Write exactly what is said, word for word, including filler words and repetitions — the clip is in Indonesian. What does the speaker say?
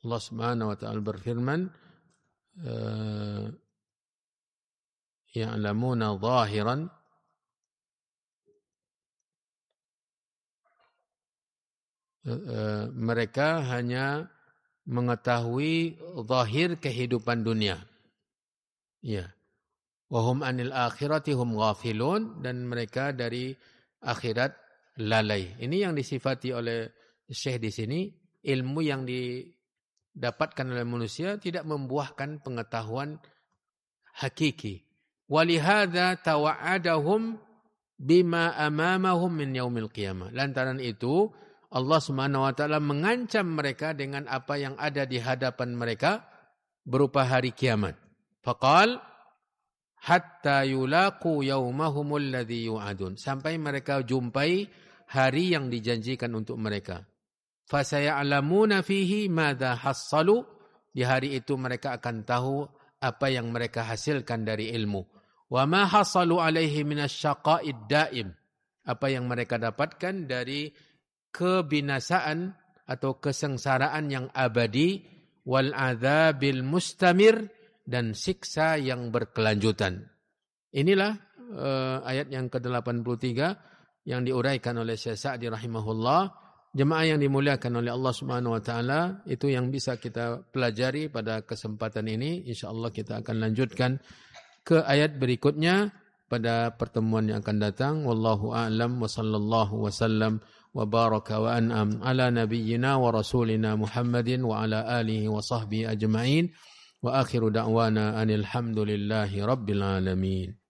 Allah Subhanahu wa taala berfirman, ya'lamuna zahiran mereka hanya mengetahui zahir kehidupan dunia. Ya. Wa hum anil akhirati hum ghafilun, dan mereka dari akhirat lalai. Ini yang disifati oleh Syekh di sini, ilmu yang didapatkan oleh manusia tidak membuahkan pengetahuan hakiki. Walihada tawa'adahum bima amamahum min yaumil qiyamah. Lantaran itu Allah Subhanahu wa taala mengancam mereka dengan apa yang ada di hadapan mereka berupa hari kiamat. Faqal hatta yulaqu yaumahumul ladzi yu'adun, sampai mereka jumpai hari yang dijanjikan untuk mereka. Fasaya'lamuna fihi madza hassalu, di hari itu mereka akan tahu apa yang mereka hasilkan dari ilmu. Wa ma hasalu alaihi minasyaqa'id daim, apa yang mereka dapatkan dari kebinasaan atau kesengsaraan yang abadi, wal adzabil mustamir, dan siksa yang berkelanjutan. Inilah uh, ayat yang ke delapan puluh tiga yang diuraikan oleh Syekh Sa'di rahimahullah. Jemaah yang dimuliakan oleh Allah Subhanahu wa taala, itu yang bisa kita pelajari pada kesempatan ini. Insyaallah kita akan lanjutkan ke ayat berikutnya pada pertemuan yang akan datang. Wallahu a'lam wa sallallahu wasallam wa baraka wa an'am ala nabiyyina wa rasulina Muhammadin wa ala alihi wa sahbihi ajma'in. Wa akhiru da'wana anil hamdulillahi rabbil alamin.